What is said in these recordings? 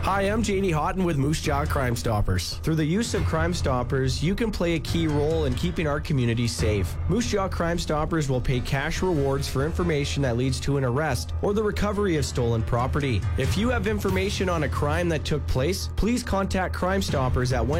Hi, I'm JD Houghton with Moose Jaw Crime Stoppers. Through the use of Crime Stoppers, you can play a key role in keeping our community safe. Moose Jaw Crime Stoppers will pay cash rewards for information that leads to an arrest or the recovery of stolen property. If you have information on a crime that took place, please contact Crime Stoppers at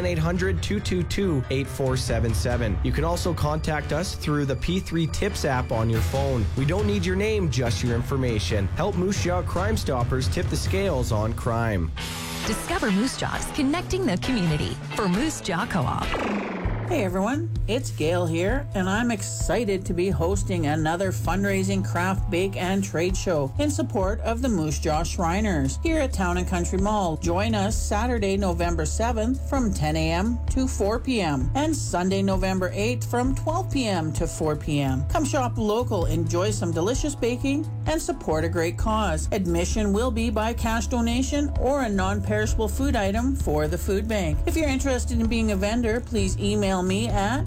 1-800-222-8477. You can also contact us through the P3 Tips app on your phone. We don't need your name, just your information. Help Moose Jaw Crime Stoppers tip the scales on crime. Discover Moose Jaws, connecting the community for Moose Jaw Co-op. Hey everyone, it's Gail here, and I'm excited to be hosting another fundraising craft, bake, and trade show in support of the Moose Jaw Shriners here at Town and Country Mall. Join us Saturday, November 7th from 10 a.m. to 4 p.m. and Sunday, November 8th from 12 p.m. to 4 p.m. Come shop local, enjoy some delicious baking, and support a great cause. Admission will be by cash donation or a non-perishable food item for the food bank. If you're interested in being a vendor, please email me at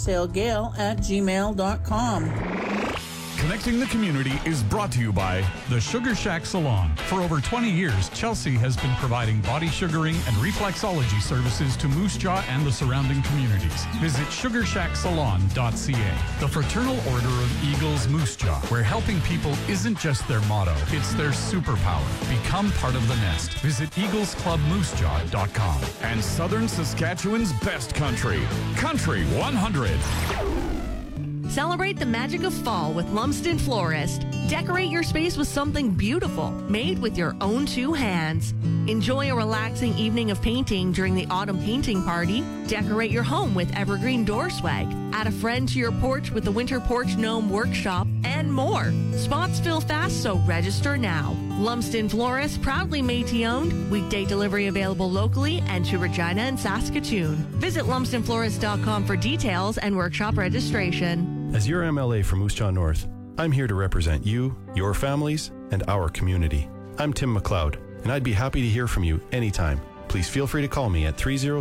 craftsalegail@gmail.com. Connecting the Community is brought to you by the Sugar Shack Salon. For over 20 years, Chelsea has been providing body sugaring and reflexology services to Moose Jaw and the surrounding communities. Visit sugarshacksalon.ca. The Fraternal Order of Eagles Moose Jaw, where helping people isn't just their motto, it's their superpower. Become part of the nest. Visit eaglesclubmoosejaw.com. And Southern Saskatchewan's best country, Country 100. Celebrate the magic of fall with Lumsden Florist. Decorate your space with something beautiful, made with your own two hands. Enjoy a relaxing evening of painting during the autumn painting party. Decorate your home with evergreen door swag. Add a friend to your porch with the Winter Porch Gnome Workshop, and more. Spots fill fast, so register now. Lumsden Florist, proudly Métis-owned. Weekday delivery available locally and to Regina and Saskatoon. Visit lumsdenflorist.com for details and workshop registration. As your MLA for Moose Jaw North, I'm here to represent you, your families, and our community. I'm Tim McLeod, and I'd be happy to hear from you anytime. Please feel free to call me at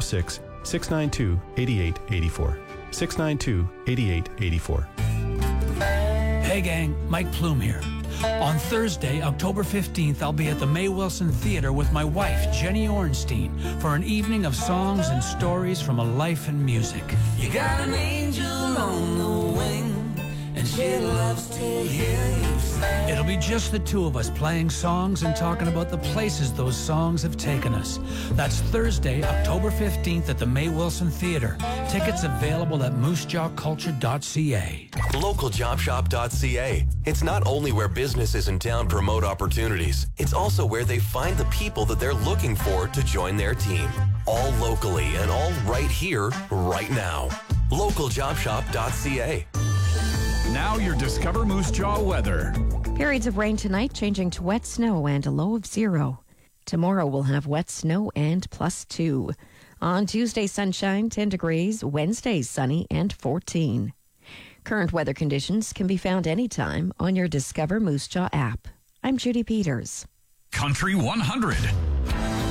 306-692-8884. 692-8884. Hey gang, Mike Plume here. On Thursday, October 15th, I'll be at the May Wilson Theater with my wife, Jenny Ornstein, for an evening of songs and stories from a life in music. You got an angel on the wing, and she loves to hear you sing. It'll be just the two of us playing songs and talking about the places those songs have taken us. That's Thursday, October 15th at the May Wilson Theater. Tickets available at moosejawculture.ca. Localjobshop.ca. It's not only where businesses in town promote opportunities, it's also where they find the people that they're looking for to join their team. All locally and all right here, right now. Localjobshop.ca. Now your Discover Moose Jaw weather. Periods of rain tonight, changing to wet snow and a low of 0. Tomorrow we'll have wet snow and +2. On Tuesday, sunshine, 10 degrees. Wednesday, sunny and 14. Current weather conditions can be found anytime on your Discover Moose Jaw app. I'm Judy Peters. Country 100.